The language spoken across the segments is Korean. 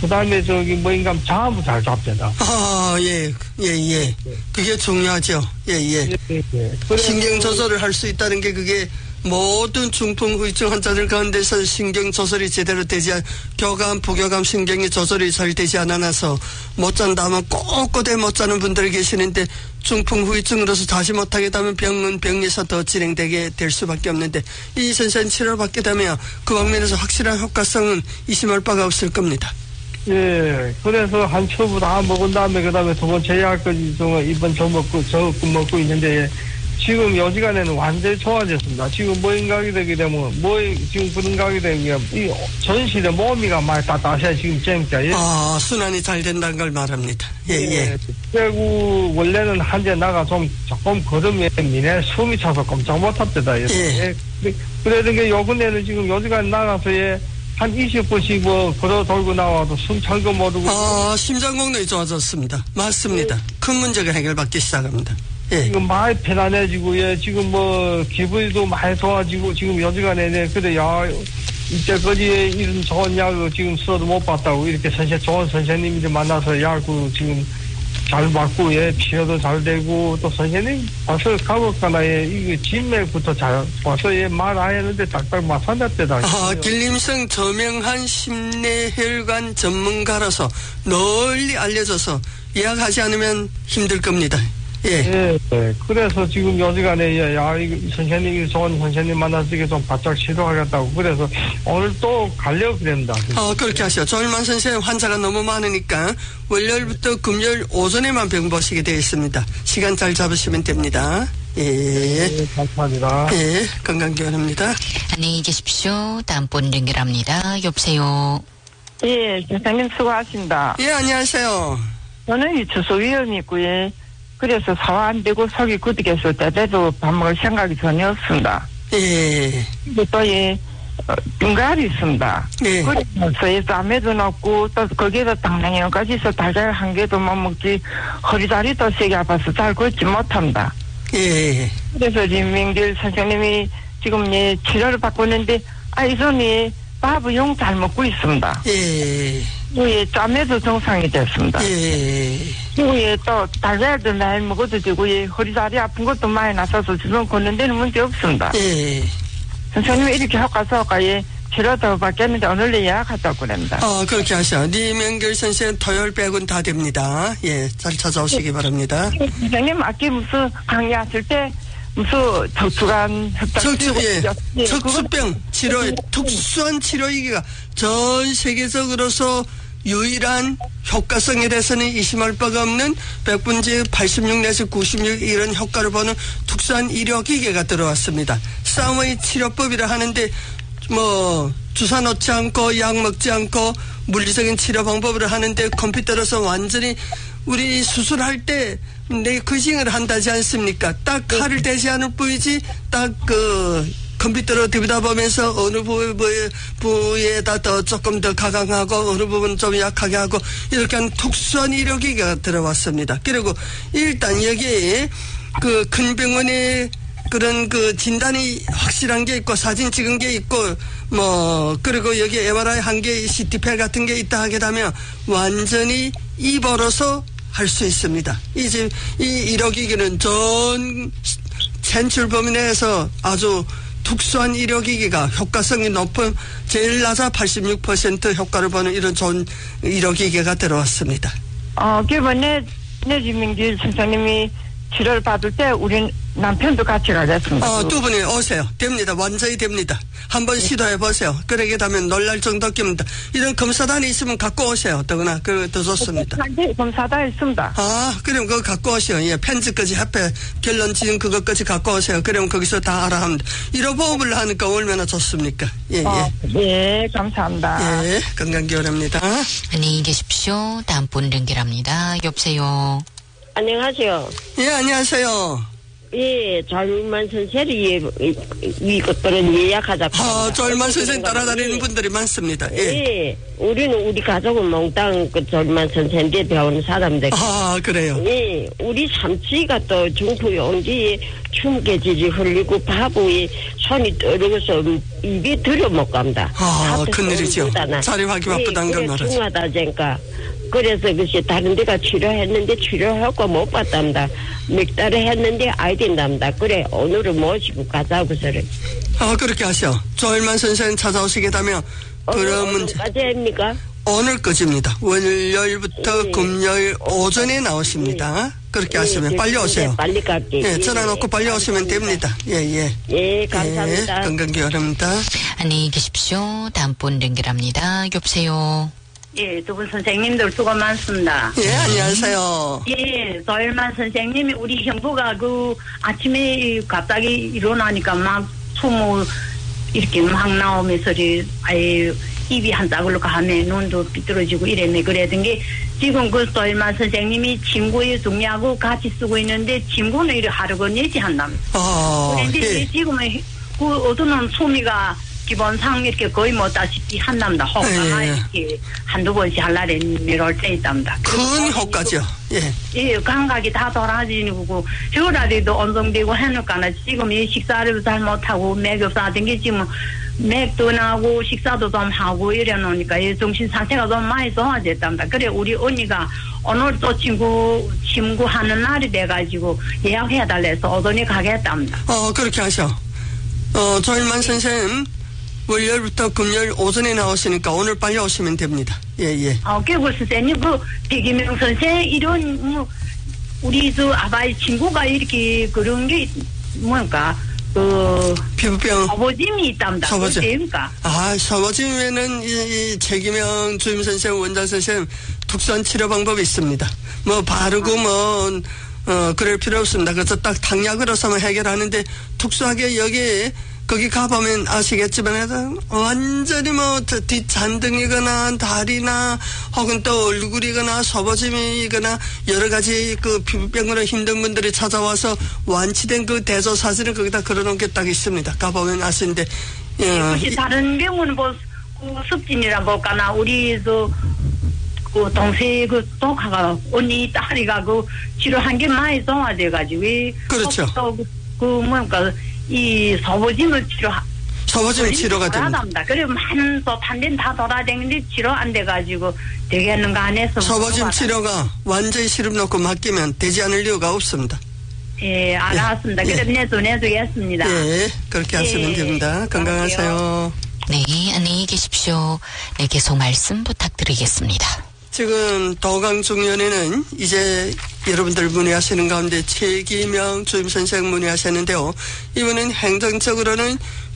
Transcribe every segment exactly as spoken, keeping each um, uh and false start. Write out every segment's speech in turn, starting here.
그 다음에 저기 뭐인가 잠을 잘 잡대다. 아, 예, 예, 예. 그게 중요하죠. 예, 예. 예, 예. 신경 조절을 할 수 있다는 게 그게 모든 중풍 후유증 환자들 가운데서 신경 조절이 제대로 되지 않, 교감, 부교감 신경이 조절이 잘 되지 않아서 못 잔다 하면 꼿꼿해 못 자는 분들이 계시는데 중풍 후유증으로서 자지 못하게 되면 병은 병에서 더 진행되게 될 수밖에 없는데 이 선생님 치료를 받게 되면 그 방면에서 확실한 효과성은 의심할 바가 없을 겁니다. 예, 그래서 한 첩을 다 먹은 다음에 그 다음에 두 번째 약까지 이번 저 먹고 저 먹고 있는데 지금 요 시간에는 완전히 좋아졌습니다. 지금 뭐인가게 되게 되면 뭐 지금 그런 가게 되면 이 전신에 몸이가 많이 따뜻해 지금 재밌다. 예? 아, 순환이 잘 된다는 걸 말합니다. 예, 예. 예. 그리고 원래는 한제 나가 좀 조금 걸으면 미네 숨이 차서 꼼짝 못합니다. 예. 예. 예. 그래도 게 요번에는 지금 요 시간 나가서 예. 한 이십 분씩 뭐 걸어 돌고 나와도 숨 참고 모르고. 아, 심장功能이 좋아졌습니다. 맞습니다. 예. 큰 문제가 해결받기 시작합니다. 예. 지금 많이 편안해지고, 예, 지금 뭐, 기분도 많이 좋아지고, 지금 요지간에, 네, 그래, 야, 이때까지 이런 좋은 약을 지금 써도 못 봤다고, 이렇게 선생, 좋은 선생님들 만나서 약을 지금 잘 받고, 예, 치료도 잘 되고, 또 선생님, 와서 가볼까나, 예, 이거 진맥부터 잘, 와서, 예, 말 안 했는데 딱딱 맞았대다. 아, 길림성 저명한 심내혈관 전문가로서 널리 알려져서 예약하지 않으면 힘들 겁니다. 예. 예, 예. 그래서 지금 요 시간에, 예, 야, 이거 선생님이 좋은 선생님 만나서 이게 좀 바짝 치료하겠다고. 그래서 오늘 또 가려고 그랬습니다. 어, 그렇게 하시죠. 조일만 선생님 환자가 너무 많으니까 월요일부터 금요일 오전에만 병 보시게 되어 있습니다. 시간 잘 잡으시면 됩니다. 예. 예, 감사합니다. 예, 건강기원입니다. 안녕히 계십시오. 다음 분 연결합니다. 여보세요. 예, 선생님 수고하십니다. 예, 안녕하세요. 저는 이 주소위험이 있고요. 그래서 소화 안 되고 속이 굳어서 때때로 밥 먹을 생각이 전혀 없습니다. 예. 그리고 또, 예, 어, 빙가리 있습니다. 예. 그래서 예, 쌈에도 넣고, 또 거기에다 당냉이까지 있어 달걀 한 개도 못 먹지, 허리다리도 세게 아파서 잘 걷지 못합니다. 예. 그래서 김민길 선생님이 지금 예, 치료를 받고 있는데, 아, 이 손이 밥을 용 잘 먹고 있습니다. 예. 예, 짬에도 정상이 됐습니다. 예. 그리고 예, 또 달걀도 많이 먹어도 되고, 예, 허리다리 아픈 것도 많이 나서서 지금 걷는 데는 문제 없습니다. 예. 선생님이 이렇게 효과서 예, 치료도 받겠는데 오늘 예약하자고 그럽니다. 어, 그렇게 하셔. 리명길 선생 토요일 빼곤 다 됩니다. 예, 잘 찾아오시기 바랍니다. 선생님, 아까 무슨 강의하실 때, 무슨 척추관 협착 척추, 예. 예, 척추병 치료에 특수한 치료이기가 전 세계적으로서 유일한 효과성에 대해서는 의심할 바가 없는 백분지 팔십육 내지 구십육 이런 효과를 보는 특수한 의료기계가 들어왔습니다. 쌍의 치료법이라 하는데 뭐 주사 놓지 않고 약 먹지 않고 물리적인 치료 방법을 하는데 컴퓨터로서 완전히 우리 수술할 때 내 거징을 한다지 않습니까? 딱 칼을 대지 않을 뿐이지 딱 그 컴퓨터로 들여다 보면서 어느 부위, 부위, 부위에다 더 조금 더 가강하고 어느 부분 좀 약하게 하고 이렇게 한 특수한 의료기계가 들어왔습니다. 그리고 일단 여기 그 큰 병원에 그런 그 진단이 확실한 게 있고 사진 찍은 게 있고 뭐 그리고 여기 엠알아이 한 개 씨티펜 같은 게 있다 하게 되면 완전히 입으로서 할 수 있습니다. 이제 이 의료기기는 전 센출 범위 내에서 아주 특수한 의료기기가 효과성이 높은 제일 낮아 팔십육 퍼센트 효과를 보는 이런 좋은 의료기기가 들어왔습니다. 어, 기본에 내지민길 선생님이 치료를 받을 때 우린 남편도 같이 가겠습니다. 어, 두 분이 오세요. 됩니다. 완전히 됩니다. 한번 네. 시도해 보세요. 그러게 되면 놀랄 정도입니다. 이런 검사단이 있으면 갖고 오세요. 더구나 그 더 좋습니다. 네, 검사단 있습니다. 아, 그럼 그거 갖고 오세요. 예, 편지까지 합해 결론 지은 그것까지 갖고 오세요. 그러면 거기서 다 알아합니다. 이러보험을 하니까 얼마나 좋습니까? 예, 어, 예. 예, 감사합니다. 예, 건강기원합니다. 안녕히 계십시오. 다음 분 연결합니다. 여보세요. 안녕하세요. 예, 안녕하세요. 예, 절만 선생이 이것들은 예약하자고. 아, 절만 선생 따라다니는 분들이 많습니다. 예. 예. 우리는 우리 가족은 몽땅 그 절만 선생한테 배우는 사람들. 아, 그래요? 예. 우리 삼치가 또 중풍이 온지 춤개지지 흘리고 바보에 손이 떨어져서 입에 들여 못 갑니다. 아, 큰일이죠. 자리하기 바쁘단 건 말이죠. 알아죠. 중하다니까. 그래서 그것이 다른 데가 치료했는데 치료하고 못 받답니다. 몇 달에 했는데 아이 된답니다. 그래 오늘은 모시고 가자고 서를. 아, 그렇게 하셔. 조일만 선생 찾아오시게 되면 그러면 언제까지 합니까? 오늘까지입니다. 월요일부터 예. 금요일 오전에 나오십니다. 그렇게 예, 하시면 빨리 오세요. 빨리 갈게. 예, 전화 놓고 빨리 오시면 됩니다. 예, 예. 예, 감사합니다. 예, 건강기 바랍니다. 안녕히 계십시오. 다음 분 연결합니다. 여보세요. 예, 두 분 선생님들 수고 많습니다. 예, 안녕하세요. 예, 조일만 선생님이 우리 형부가 그 아침에 갑자기 일어나니까 막 숨을 이렇게 막 나오면서 아예 입이 한짝으로 가네 눈도 삐뚤어지고 이랬네 그랬던 게 지금 그 조일만 선생님이 침구에 중요하고 같이 쓰고 있는데 침구는 이렇게 하루가 내지 한답니다. 아, 그런데 예. 지금은 그 어두는 소미가 기본상 이렇게 거의 못다시피 한답니다. 혹시나 예, 예. 이렇게 한두 번씩 할날에 내려올 때 있답니다. 큰 효과죠. 예. 예, 감각이 다 돌아지고 혈압도 온정되고 하니까 지금 이 식사를 잘 못하고 맥 없다던 게 지금 맥도 나고 식사도 좀 하고 이래 놓으니까 이 정신 상태가 좀 많이 좋아졌답니다. 그래 우리 언니가 오늘 또 친구 친구 하는 날이 돼가지고 예약해 달래서 오전에 가겠답니다. 어, 그렇게 하셔. 어, 조일만 선생 월요일부터 금요일 오전에 나오시니까 오늘 빨리 오시면 됩니다. 예, 예. 어, 그리고 선생님, 그, 백이명 선생, 이런, 뭐, 우리 저 아바이 친구가 이렇게 그런 게, 뭔가, 그, 피부병. 서버짐이 있답니다. 서버짐. 그러니까. 아, 서버짐에는 이, 이 최기명 주임 선생, 원장 선생 특수한 치료 방법이 있습니다. 뭐, 바르고 뭐, 어, 그럴 필요 없습니다. 그래서 딱 당약으로서만 해결하는데 특수하게 여기에 거기 가보면 아시겠지만 완전히 뭐 뒷잔등이거나 다리나 혹은 또 얼굴이거나 서버짐이거나 여러 가지 그 피부병으로 힘든 분들이 찾아와서 완치된 그 대조 사진을 거기다 걸어놓은 게 딱 있습니다. 가보면 아시는데 예, 혹시 다른 병은 뭐, 그 습진이라 볼까나, 우리 저, 그 동생 그 독하가 언니 딸이가 그 치료한 게 많이 좋아져가지고 그렇죠. 또 그 뭔가 이 서버짐을 치료 서버짐 치료가 됩니다. 됩니다. 그래 많은 또 탄덴 다 돌아다니는데 치료 안 돼가지고 되겠는가 안 해서 서버짐 치료가 완전히 시름 놓고 맡기면 되지 않을 이유가 없습니다. 예, 알았습니다. 예. 그럼 내보내주겠습니다. 예, 그렇게 하시면 예, 됩니다. 건강하세요. 네, 안녕히 계십시오. 네, 계속 말씀 부탁드리겠습니다. 지금 도강중년에는 이제 여러분들 문의하시는 가운데 최기명 주임 선생 문의하셨는데요. 이분은 행정적으로는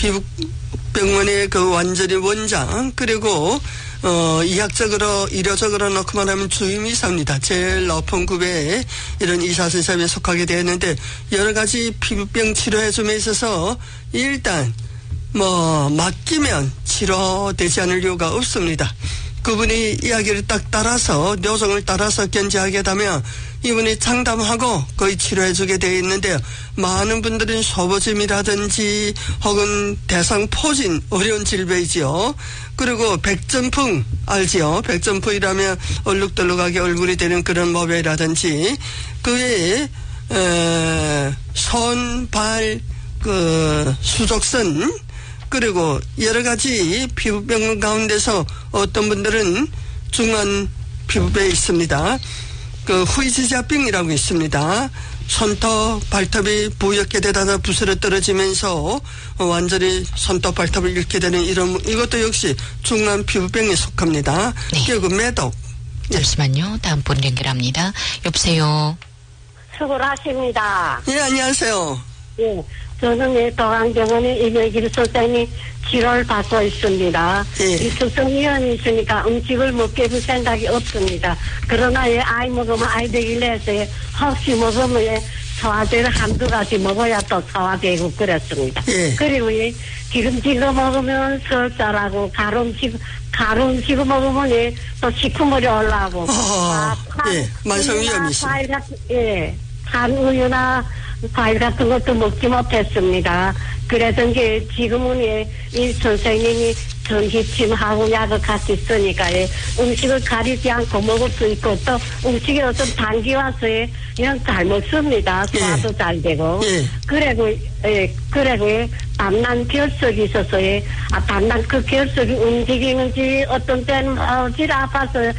피부병원의 그 완전히 원장 그리고 어 이학적으로 의료적으로 놓고 말하면 주임이사입니다. 제일 높은 급의 이런 의사 선생님에 속하게 되었는데 여러 가지 피부병 치료해줌에 있어서 일단 뭐 맡기면 치료되지 않을 이유가 없습니다. 그분이 이야기를 딱 따라서 요정을 따라서 견지하게 되면 이분이 상담하고 거의 치료해주게 되어 있는데요. 많은 분들은 소보짐이라든지 혹은 대상포진 어려운 질병이지요. 그리고 백전풍 알지요. 백전풍이라면 얼룩덜룩하게 얼굴이 되는 그런 모병이라든지 그 외에 에, 손, 발, 그 수족선 그리고 여러 가지 피부병 가운데서 어떤 분들은 중한 피부병이 있습니다. 그 후이지자병이라고 있습니다. 손톱, 발톱이 부옇게 되다가 부스러 떨어지면서 완전히 손톱, 발톱을 잃게 되는 이런 이것도 역시 중한 피부병에 속합니다. 네. 그리고 매독. 잠시만요. 다음 분 연결합니다. 여보세요. 수고를 하십니다. 예, 안녕하세요. 예. 저는 예, 도강병원의 이명길 선생님 치료를 받고 있습니다. 예. 이 특성위원이 있으니까 음식을 먹게 볼 생각이 없습니다. 그러나 예, 아이 먹으면 아이 되길래 해서 예, 혹시 먹으면 예, 소화제를 한두 가지 먹어야 또 소화되고 그랬습니다. 예. 그리고 예, 기름지거 먹으면 설사라고 가름지고 가름지거 먹으면 예, 또 시커머리 올라오고 아, 예, 만성위험이 있습니다. 과일 같은 예, 산 우유나 과일 같은 것도 먹지 못했습니다. 그래던 게 지금은 예, 이 선생님이 전기침하고 약을 같이 쓰니까 예, 음식을 가리지 않고 먹을 수 있고 또 음식에 어떤 단기 와서 예, 그냥 잘 먹습니다. 소화도 예. 잘 되고. 예. 그리고 예, 그리고 예, 밤난 결석이 있어서 예, 아 밤난 그 결석이 움직이는지 어떤 때는 어지러 아파서